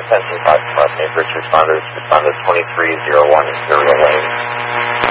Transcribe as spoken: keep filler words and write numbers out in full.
Attention five Bus Anchorage responders, responders twenty-three oh one Imperial Lane.